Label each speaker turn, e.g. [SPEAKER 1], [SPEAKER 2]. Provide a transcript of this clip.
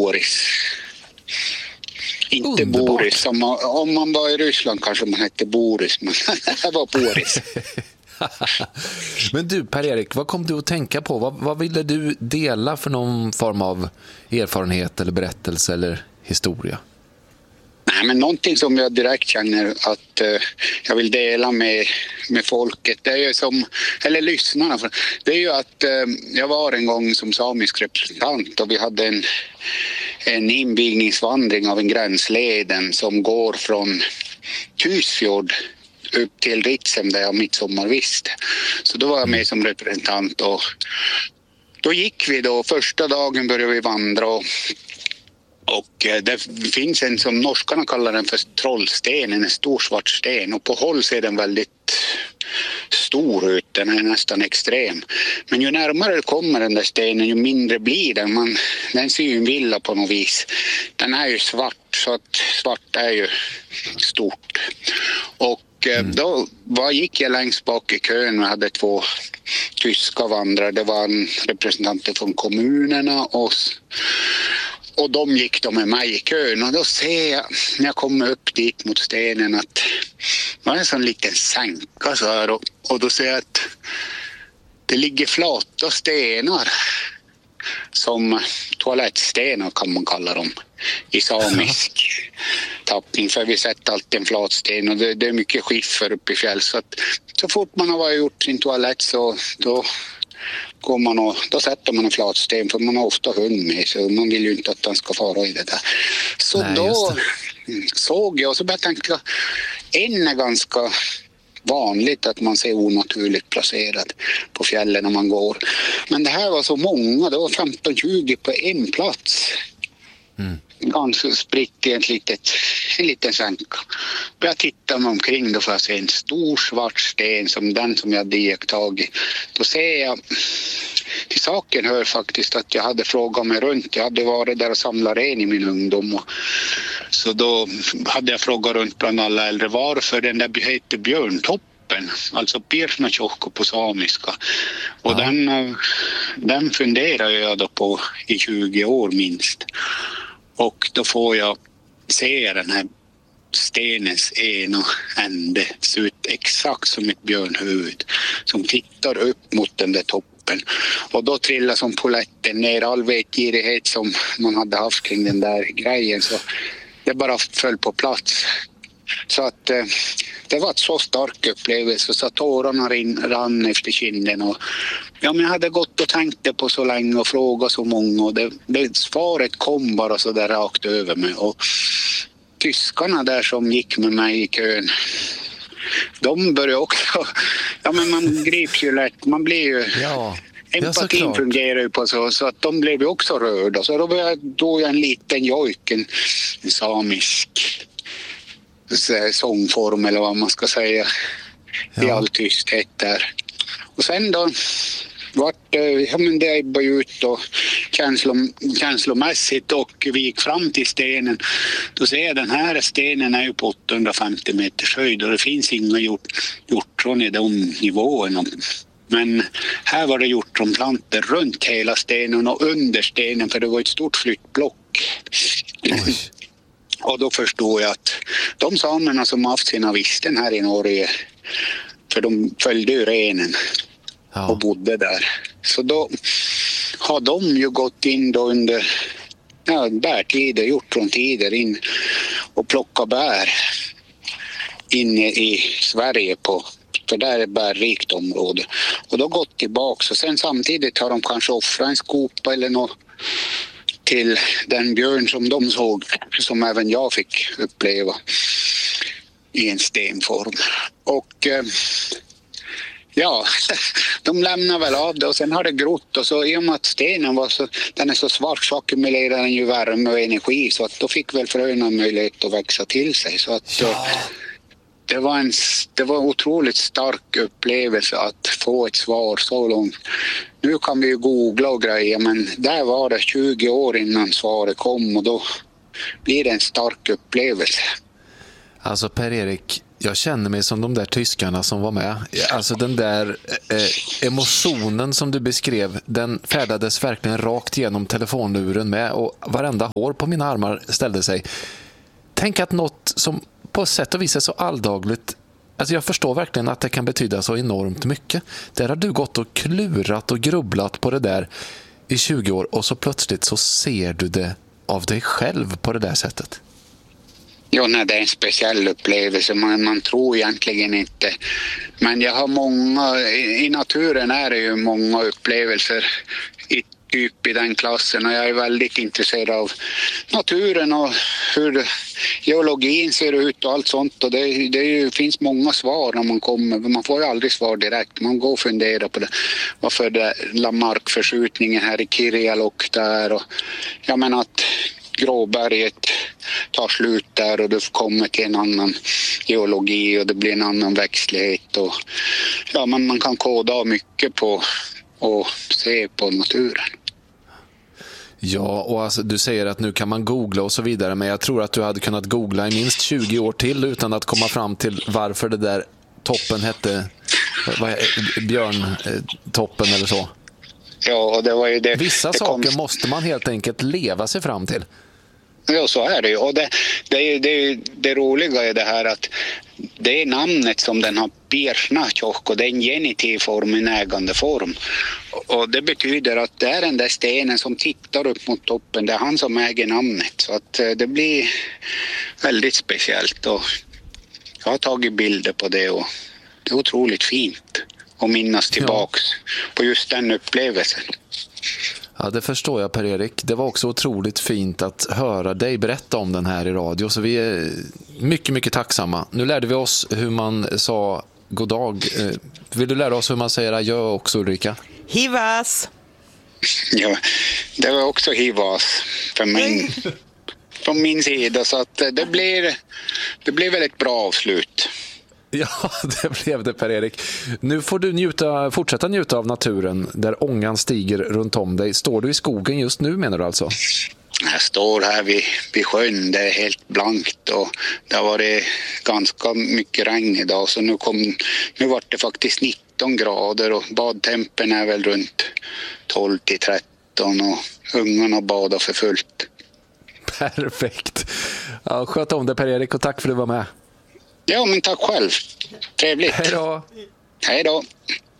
[SPEAKER 1] Boris. Inte
[SPEAKER 2] Underbart.
[SPEAKER 1] Boris. Om man var i Ryssland kanske man hette Boris, men det var Boris.
[SPEAKER 2] Men du, Per-Erik, vad kom du att tänka på? Vad ville du dela för någon form av erfarenhet eller berättelse eller historia?
[SPEAKER 1] Nej, men någonting som jag direkt känner att jag vill dela med folket, det är ju som, eller lyssnarna, det är ju att jag var en gång som samisk representant och vi hade en invigningsvandring av en gränsleden som går från Tysfjord upp till Ritsem där jag midsommarviste. Så då var jag med som representant och då gick vi då, första dagen började vi vandra och det finns en som norskarna kallar den för trollsten, en stor svart sten, och på håll ser den väldigt stor ut, den är nästan extrem. Men ju närmare kommer den där stenen ju mindre blir den. Den ser ju en villa på något vis. Den är ju svart, så att svart är ju stort. Och då gick jag längst bak i kön och hade 2 tyska vandrare. Det var en representanter från kommunerna och de gick då med mig i kön, och då ser jag när jag kommer upp dit mot stenen att det var en sån liten sänka så här, och då ser jag att det ligger flata stenar som toalettstenar kan man kalla dem i samisk tappning, för vi sätter alltid en flatsten och det är mycket skiffer uppe i fjäll, så att så fort man har gjort sin toalett så då sätter man en flatsten, för man har ofta hund med så man vill ju inte att den ska fara i det där. Så nej, då såg jag och så började jag tänka, en är ganska vanligt att man ser onaturligt placerad på fjällen när man går. Men det här var så många, det var 15-20 på en plats. Ganska spritt i en liten sänka. Började titta mig omkring, då får jag se en stor svart sten som den som jag hade iakttagit. Då ser jag, till saken hör faktiskt att jag hade frågat mig runt. Jag hade varit där och samlat ren i min ungdom. Så då hade jag frågat runt bland alla äldre varför den där heter Björntoppen. Alltså Pirsnatjokko på samiska. Och den funderar jag då på i 20 år minst. Och då får jag se den här stenens ena ände se ut exakt som ett björnhuvud som tittar upp mot den där toppen. Och då trillar som poletten ner all vetgirighet som man hade haft kring den där grejen, så det bara föll på plats. Så att det var ett så stark upplevelse så att tårarna rann efter kinden. Och men jag hade gått och tänkt det på så länge och frågat så många, och det svaret kom bara så där rakt över mig. Och tyskarna där som gick med mig i kön, de började också, men man grips ju lätt, man blir ju, empatin fungerar ju på så att de blev ju också rörda. Så då började jag en liten jojk, en samisk sångform eller vad man ska säga, i all tysthet där. Och sen då det ebbade ut och känslomässigt, och vi gick fram till stenen. Då ser jag den här stenen är ju på 850 meters höjd och det finns inga hjortron i de nivåerna. Men här var det hjortronplantor runt hela stenen och under stenen, för det var ett stort flyttblock. Och då förstod jag att de samerna som haft sina visten här i Norge, för de följde ju renen och bodde där. Så då har de ju gått in då under bärtider, hjortrontider in och plocka bär inne i Sverige för där är bärrikt område. Och då gått tillbaka, och sen samtidigt har de kanske offrat en skopa eller något till den björn som de såg, som även jag fick uppleva i en stenform. Och de lämnar väl av det, och sen har det grott, och så i och med att stenen den är så svart så ackumulerar den ju värme och energi, så att då fick väl fröna möjlighet att växa till sig. Så att det var en otroligt stark upplevelse att få ett svar så långt. Nu kan vi ju googla och grejer, men där var det 20 år innan svaret kom, och då blir det en stark upplevelse.
[SPEAKER 2] Alltså Per-Erik, Jag känner mig som de där tyskarna som var med. Alltså den där emotionen som du beskrev, den färdades verkligen rakt genom telefonluren med, och varenda hår på mina armar ställde sig. Tänk att något som på sätt och vis är så alldagligt, alltså jag förstår verkligen att det kan betyda så enormt mycket. Där har du gått och klurat och grubblat på det där i 20 år, och så plötsligt så ser du det av dig själv på det där sättet.
[SPEAKER 1] Ja, nej, det är en speciell upplevelse. Man tror egentligen inte. Men jag har i naturen är det ju många upplevelser i den klassen, och jag är väldigt intresserad av naturen och hur geologin ser ut och allt sånt, och det finns många svar när man kommer. Man får ju aldrig svar direkt. Man går och funderar på det. Varför det markförskjutningen här i Kirjalok där, och jag menar att Gråberget tar slut där och det kommer till en annan geologi och det blir en annan växtlighet, och ja, man kan koda mycket på och se på naturen.
[SPEAKER 2] Ja, och alltså, du säger att nu kan man googla och så vidare, men jag tror att du hade kunnat googla i minst 20 år till utan att komma fram till varför det där toppen hette Björntoppen eller så.
[SPEAKER 1] Ja, och det var ju det.
[SPEAKER 2] Vissa saker måste man helt enkelt leva sig fram till.
[SPEAKER 1] Ja, så är det ju. Och det roliga är det här att det är namnet som den har, Birsnatjok, och det är en genitiv form, en ägande form. Och det betyder att det är den där stenen som tittar upp mot toppen, det är han som äger namnet. Så att det blir väldigt speciellt, och jag har tagit bilder på det, och det är otroligt fint att minnas tillbaks på just den upplevelsen.
[SPEAKER 2] Ja, det förstår jag, Per-Erik. Det var också otroligt fint att höra dig berätta om den här i radio, så vi är mycket, mycket tacksamma. Nu lärde vi oss hur man sa god dag. Vill du lära oss hur man säger adjö också, Ulrika?
[SPEAKER 3] Hivas!
[SPEAKER 1] Ja, det var också hivas från min sida, så att det blir väl ett bra avslut.
[SPEAKER 2] Ja, det blev det, Per-Erik. Nu får du fortsätta njuta av naturen där ångan stiger runt om dig. Står du i skogen just nu, menar du alltså?
[SPEAKER 1] Jag står här vid sjön, det är helt blankt, och det har varit ganska mycket regn idag, så nu var det faktiskt 19 grader och badtempen är väl runt 12-13 och ungarna badar för fullt.
[SPEAKER 2] Perfekt. Ja, sköt om det, Per-Erik, och tack för att du var med.
[SPEAKER 1] Ja, men tack själv. Trevligt.
[SPEAKER 2] Hej då.
[SPEAKER 1] Hej då.